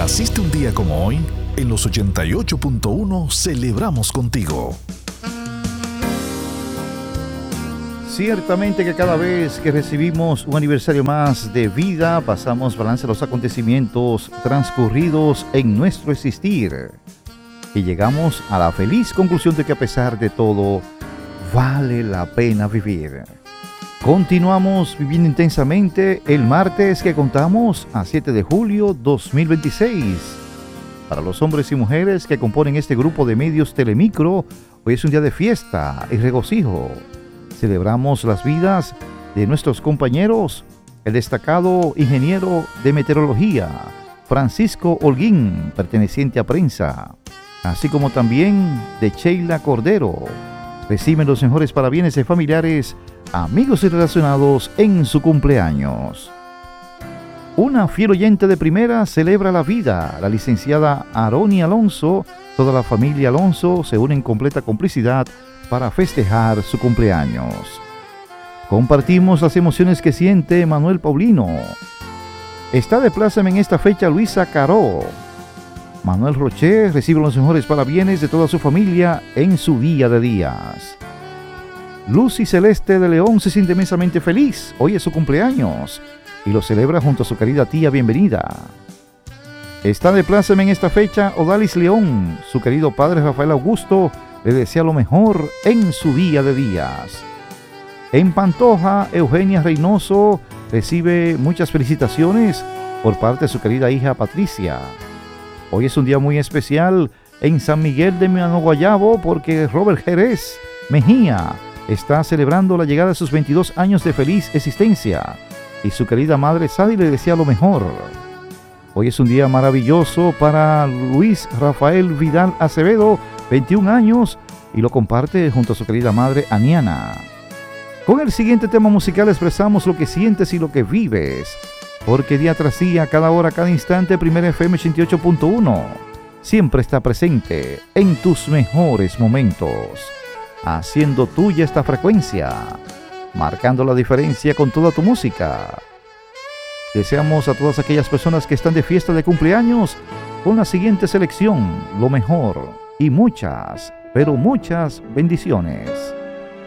¿Naciste un día como hoy? En los 88.1 celebramos contigo. Ciertamente que cada vez que recibimos un aniversario más de vida, pasamos balance de los acontecimientos transcurridos en nuestro existir. Y llegamos a la feliz conclusión de que a pesar de todo, vale la pena vivir. Continuamos viviendo intensamente el martes que contamos a 7 de julio 2026. Para los hombres y mujeres que componen este grupo de medios Telemicro, hoy es un día de fiesta y regocijo. Celebramos las vidas de nuestros compañeros, el destacado ingeniero de meteorología, Francisco Holguín, perteneciente a Prensa, así como también de Sheila Cordero. Reciben los mejores parabienes de familiares, amigos y relacionados en su cumpleaños. Una fiel oyente de primera celebra la vida. La licenciada Aroni Alonso, toda la familia Alonso se une en completa complicidad para festejar su cumpleaños. Compartimos las emociones que siente Manuel Paulino. Está de pláceme en esta fecha Luisa Caró. Manuel Rocher recibe los mejores parabienes de toda su familia en su día de días. Lucy Celeste de León se siente inmensamente feliz. Hoy es su cumpleaños y lo celebra junto a su querida tía Bienvenida. Está de pláceme en esta fecha Odalis León. Su querido padre Rafael Augusto le desea lo mejor en su día de días. En Pantoja, Eugenia Reynoso recibe muchas felicitaciones por parte de su querida hija Patricia. Hoy es un día muy especial en San Miguel de Guayabo porque Robert Jerez Mejía está celebrando la llegada de sus 22 años de feliz existencia y su querida madre Sadi le desea lo mejor. Hoy es un día maravilloso para Luis Rafael Vidal Acevedo, 21 años, y lo comparte junto a su querida madre Aniana. Con el siguiente tema musical expresamos lo que sientes y lo que vives, porque día tras día, cada hora, cada instante, Primera FM 88.1 siempre está presente en tus mejores momentos, haciendo tuya esta frecuencia, marcando la diferencia con toda tu música. Deseamos a todas aquellas personas que están de fiesta de cumpleaños con la siguiente selección, lo mejor y muchas, pero muchas bendiciones.